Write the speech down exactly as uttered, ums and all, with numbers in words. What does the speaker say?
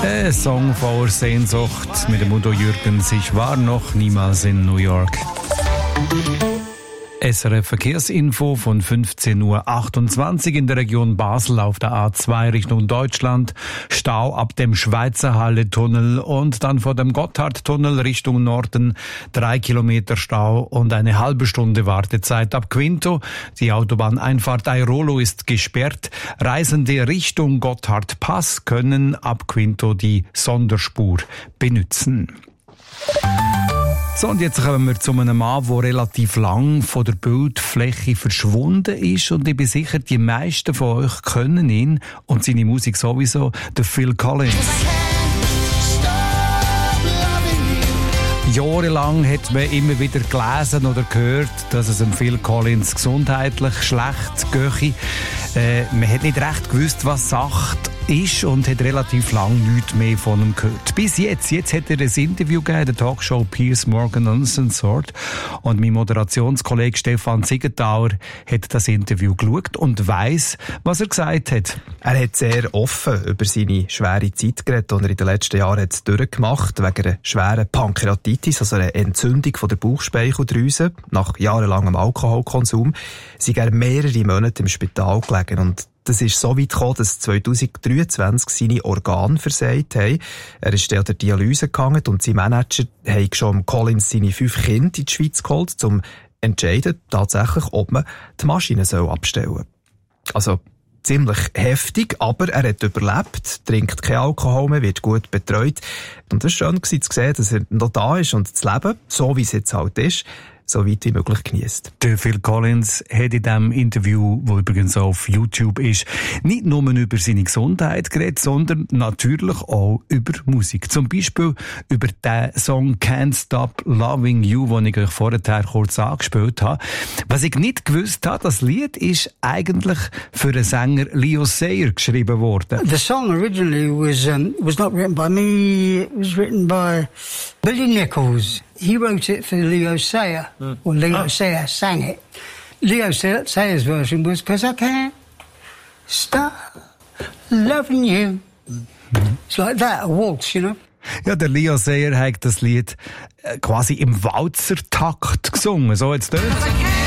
Ein Song voller Sehnsucht mit dem Udo Jürgens. Ich war noch niemals in New York. S R F Verkehrsinfo von fünfzehn Uhr achtundzwanzig in der Region Basel auf der A zwei Richtung Deutschland. Stau ab dem Schweizerhalle-Tunnel und dann vor dem Gotthardtunnel Richtung Norden. Drei Kilometer Stau und eine halbe Stunde Wartezeit ab Quinto. Die Autobahneinfahrt Airolo ist gesperrt. Reisende Richtung Gotthardpass können ab Quinto die Sonderspur benutzen. So, und jetzt kommen wir zu einem Mann, der relativ lang von der Bildfläche verschwunden ist. Und ich bin sicher, die meisten von euch kennen ihn und seine Musik sowieso, der Phil Collins. Jahrelang hat man immer wieder gelesen oder gehört, dass es dem Phil Collins gesundheitlich schlecht gehe. Äh, man hat nicht recht gewusst, was Sache ist und hat relativ lang nichts mehr von ihm gehört. Bis jetzt. Jetzt hat er ein Interview gegeben in der Talkshow Piers Morgan Uncensored und mein Moderationskollege Stefan Siegenthaler hat das Interview geschaut und weiss, was er gesagt hat. Er hat sehr offen über seine schwere Zeit geredet, die er in den letzten Jahren hat durchgemacht wegen einer schweren Pankreatitis, also einer Entzündung von der Bauchspeicheldrüse nach jahrelangem Alkoholkonsum. Sie waren mehrere Monate im Spital gelegen und das ist so weit gekommen, dass zwanzig dreiundzwanzig seine Organe versagt haben. Er ist an der Dialyse gegangen und sein Manager hat schon Collins seine fünf Kinder in die Schweiz geholt, um zu entscheiden, tatsächlich, ob man die Maschine soll abstellen soll. Also ziemlich heftig, aber er hat überlebt, trinkt kein Alkohol mehr, wird gut betreut. Und es war schön zu sehen, dass er noch da ist und das Leben, so wie es jetzt halt ist, so weit wie möglich genießt. Der Phil Collins hat in diesem Interview, das übrigens auf YouTube ist, nicht nur über seine Gesundheit geredet, sondern natürlich auch über Musik. Zum Beispiel über den Song Can't Stop Loving You, den ich euch vorher kurz angespielt habe. Was ich nicht gewusst habe, das Lied ist eigentlich für den Sänger Leo Sayer geschrieben worden. The song originally was um, was not written by me, it was written by Billy Nichols. He wrote it for Leo Sayer, mm. or Leo oh. Sayer sang it. Leo Sayer's version was "Cause I can't stop loving you." Mm. It's like that, a waltz, you know. Ja, der Leo Sayer hat das Lied quasi im Walzertakt gesungen, so jetzt dort.